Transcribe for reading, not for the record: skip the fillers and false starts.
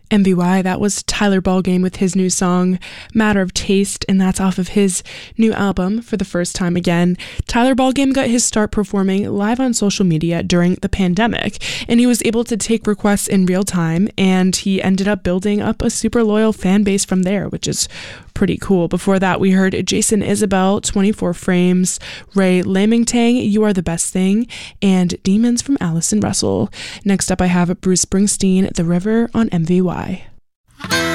MVY, that was Tyler Ballgame with his new song, Matter of Taste, and that's off of his new album, For the First Time Again. Tyler Ballgame got his start performing live on social media during the pandemic, and he was able to take requests in real time, and he ended up building up a super loyal fan base from there, which is pretty cool. Before that, we heard Jason Isbell, 24 Frames, Ray Lamingtang, You Are the Best Thing, and Demons from Allison Russell. Next up, I have Bruce Springsteen, The River on MVY.